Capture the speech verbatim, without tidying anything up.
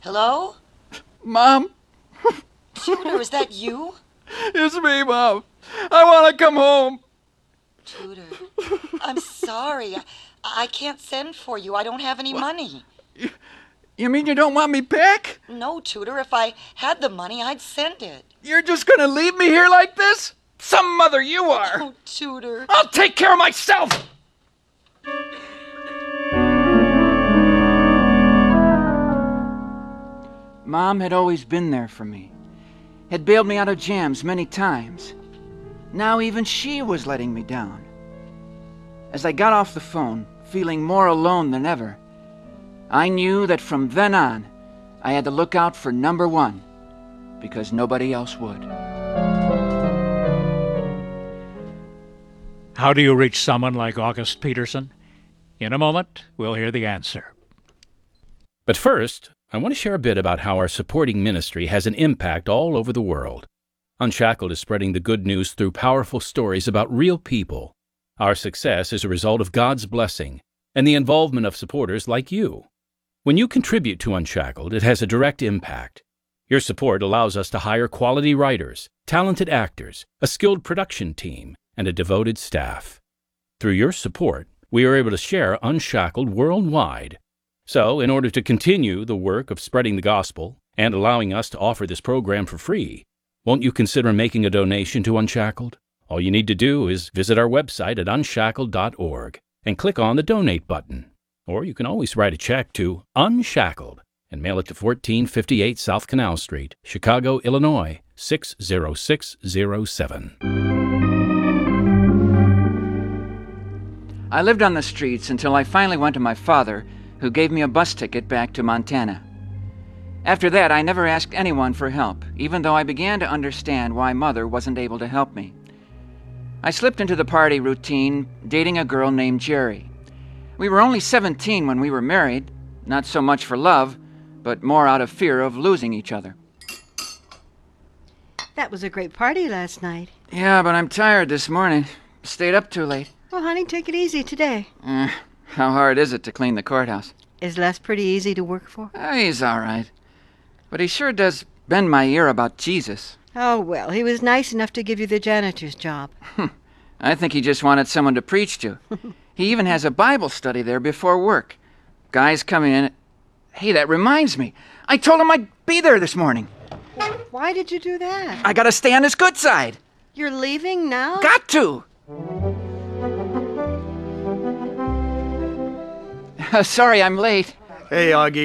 Hello? Mom? Tudor, is that you? It's me, Mom. I want to come home. Tudor, I'm sorry. I, I can't send for you. I don't have any money. You, you mean you don't want me back? No, Tudor. If I had the money, I'd send it. You're just going to leave me here like this? Some mother you are. Oh, Tudor. I'll take care of myself. Mom had always been there for me, had bailed me out of jams many times. Now even she was letting me down. As I got off the phone, feeling more alone than ever, I knew that from then on, I had to look out for number one, because nobody else would. How do you reach someone like August Peterson? In a moment, we'll hear the answer. But first, I want to share a bit about how our supporting ministry has an impact all over the world. Unshackled is spreading the good news through powerful stories about real people. Our success is a result of God's blessing and the involvement of supporters like you. When you contribute to Unshackled, it has a direct impact. Your support allows us to hire quality writers, talented actors, a skilled production team, and a devoted staff. Through your support, we are able to share Unshackled worldwide. So, in order to continue the work of spreading the gospel and allowing us to offer this program for free, won't you consider making a donation to Unshackled? All you need to do is visit our website at unshackled dot org and click on the Donate button. Or you can always write a check to Unshackled and mail it to fourteen fifty-eight South Canal Street, Chicago, Illinois, six zero six zero seven. I lived on the streets until I finally went to my father, who gave me a bus ticket back to Montana. After that, I never asked anyone for help, even though I began to understand why Mother wasn't able to help me. I slipped into the party routine, dating a girl named Jerry. We were only seventeen when we were married, not so much for love, but more out of fear of losing each other. That was a great party last night. Yeah, but I'm tired this morning. Stayed up too late. Well, honey, take it easy today. Eh, how hard is it to clean the courthouse? Is Les pretty easy to work for? Oh, he's all right. But he sure does bend my ear about Jesus. Oh, well, he was nice enough to give you the janitor's job. I think he just wanted someone to preach to. He even has a Bible study there before work. Guys come in. Hey, that reminds me. I told him I'd be there this morning. Why did you do that? I gotta stay on his good side. You're leaving now? Got to! Sorry I'm late. Hey, Augie.